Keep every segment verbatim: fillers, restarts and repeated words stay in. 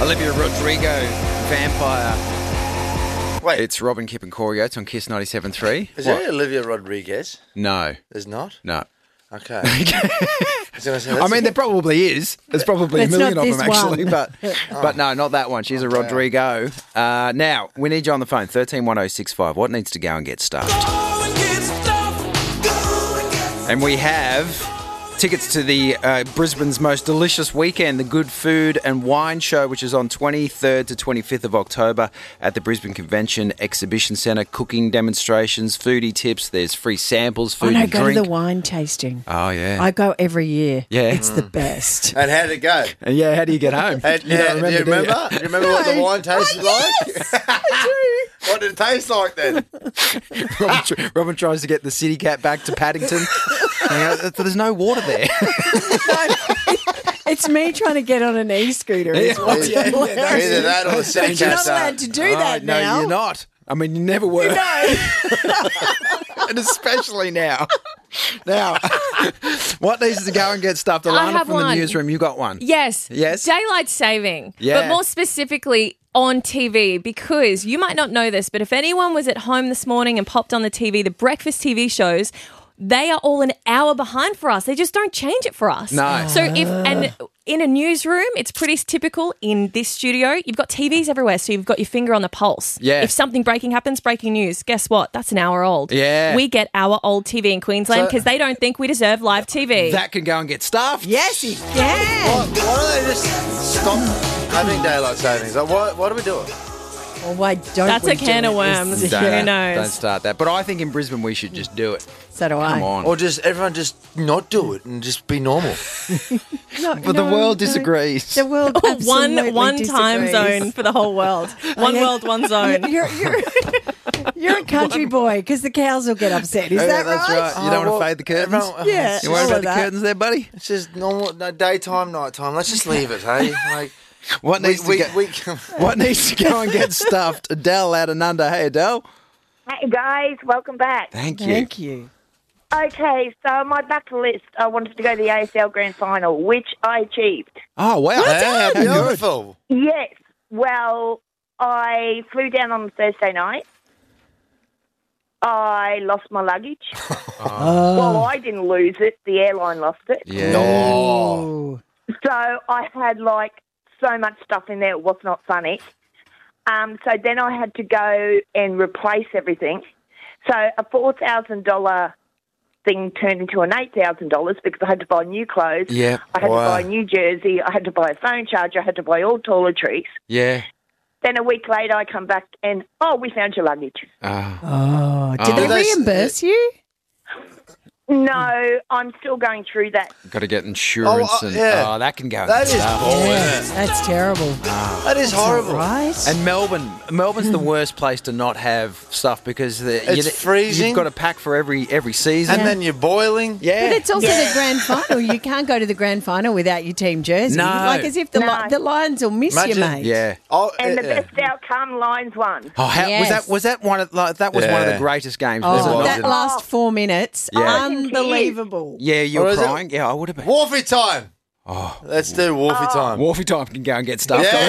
Olivia Rodrigo, Vampire. Wait, It's Robin, Kip and Corey Oates on Kiss ninety-seven point three. is there Olivia Rodriguez? No. There's not? No. Okay. I, was gonna say, I that's mean, a- there probably is. There's probably a It's million not of them, this actually. one. But but no, not that one. She's a Rodrigo. Uh, now, we need you on the phone, thirteen one oh six five. What needs to go and get stuffed? And we have tickets to the uh, Brisbane's most delicious weekend, the Good Food and Wine Show, which is on twenty-third to twenty-fifth of October at the Brisbane Convention Exhibition Centre. Cooking demonstrations, foodie tips, there's free samples, Oh, food no, and go drink. to the wine tasting. Oh, yeah. I go every year. Yeah. It's the best. And how did it go? And yeah, how do you get home? And, You don't how- do you do remember? Do you remember what the wine tasted like? What did it taste like then? Robin, tr- Robin tries to get the city cat back to Paddington. Hang on, there's no water there. It's me trying to get on an e-scooter. Is what's Yeah, yeah, hilarious. that's Either that or the city But you're not cat's allowed to do Oh, that no, now. you're not. I mean, you never were. No. And especially now. Now, what needs to go and get stuffed? Alana have from the one. newsroom, you got one. Yes. Yes? Daylight saving. Yeah. But more specifically on T V, because you might not know this, but if anyone was at home this morning and popped on the T V, the breakfast T V shows, they are all an hour behind for us. They just don't change it for us. No. So if and in a newsroom, it's pretty typical. In this studio, you've got T Vs everywhere, so you've got your finger on the pulse. Yeah. If something breaking happens, breaking news, guess what? That's an hour old. Yeah. We get our old T V in Queensland So- because they don't think we deserve live T V. That can go and get stuffed. Yes, you can. Why, why don't they just stop having daylight savings? Like, why, why do we do it? Well, why don't That's we a can do of it? worms. This- Who Don't, knows? don't start that. But I think in Brisbane we should just do it. So do I. Come on. Or just everyone just not do it and just be normal? No, But the no, world no. disagrees. The world one absolutely one time disagrees. zone for the whole world. One Okay. world, one zone. You're, you're, you're a country boy because the cows will get upset. Is Yeah, that that's right? right. You don't Oh, want to well, fade the curtains? everyone- Yeah. You worried all about of the that. curtains there, buddy? It's just normal, no, daytime, nighttime. Let's just leave it, hey? Like, What we, needs we, to go? we, What needs to go and get stuffed? Adele out and under. Hey, Adele. Hey guys, welcome back. Thank you. Thank you. Okay, so on my bucket list, I wanted to go to the A F L Grand Final, which I achieved. Oh, wow. yeah, How good. beautiful. Yes, well, I flew down on Thursday night. I lost my luggage. Oh. Well, I didn't lose it. The airline lost it. Yeah. Oh. So I had like so much stuff in there, it was not funny. Um, so then I had to go and replace everything. So a four thousand dollars thing turned into an eight thousand dollars because I had to buy new clothes. Yeah. I had Wow. to buy a new jersey. I had to buy a phone charger. I had to buy all toiletries. Yeah. Then a week later I come back and, oh, we found your luggage. Oh. Oh. Did Oh. they Did they s- reimburse you? No, I'm still going through that. Got to get insurance Oh, uh, and yeah. oh, that can go. and That get is stuffed. bull- Yes, that's terrible. That is horrible. Right? And Melbourne, Melbourne's the worst place to not have stuff because the, It's you, freezing. You've got to pack for every every season. And then you're boiling. yeah, But it's also Yeah. the grand final. You can't go to the grand final without your team jersey. No. Like as if the, No. li- the Lions will miss Imagine- you, mate. yeah. Oh, And the yeah. best outcome, Lions won. Oh, how, was Yes. that was that one of like, that was one of Yeah. the greatest games? Oh, wasn't it? that last four minutes, Yeah. unbelievable. Yeah, you Or were is it- crying. Yeah, I would have been. Wharfie time. Oh. Let's do Wharfie time. Wharfie time can go and get stuff. Yeah.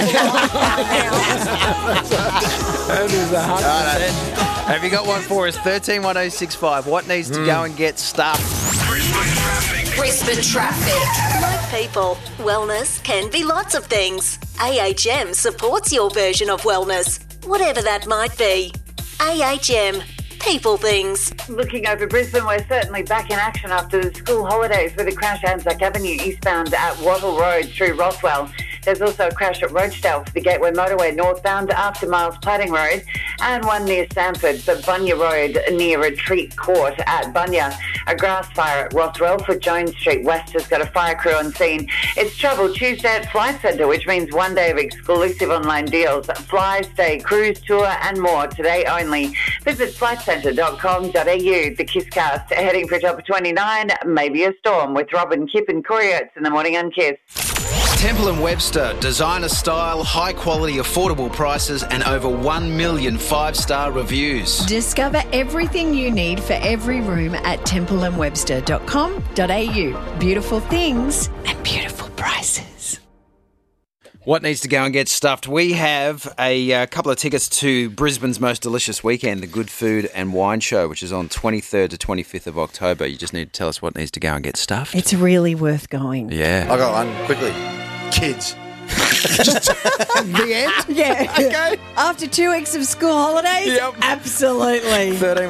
That is one hundred percent. Have you got one for us? thirteen one oh six five. What needs to go and get stuffed? Brisbane traffic. Like people, wellness can be lots of things. A H M supports your version of wellness, whatever that might be. A H M. People things. Looking over Brisbane, we're certainly back in action after the school holidays with a crash Anzac Avenue eastbound at Wattle Road through Rothwell. There's also a crash at Rochedale for the Gateway Motorway northbound after Miles Plating Road, and one near Sanford for Bunya Road near Retreat Court at Bunya. A grass fire at Rothwell for Jones Street West has got a fire crew on scene. It's Travel Tuesday at Flight Centre, which means one day of exclusive online deals, fly, stay, cruise, tour and more today only. Visit flight centre dot com dot a u. The Kisscast heading for top twenty-nine, maybe a storm with Robin, Kip and Corey Oates in the morning on Kiss. Temple and Webster, designer style, high quality, affordable prices, and over one million five-star reviews. Discover everything you need for every room at temple and webster dot com dot a u. Beautiful things and beautiful prices. What needs to go and get stuffed? We have a uh, couple of tickets to Brisbane's most delicious weekend, the Good Food and Wine Show, which is on twenty-third to twenty-fifth of October. You just need to tell us what needs to go and get stuffed. It's really worth going. Yeah. I got one quickly. Kids. Just the end? Yeah. Okay. After two weeks of school holidays? Yep. Absolutely. thirteen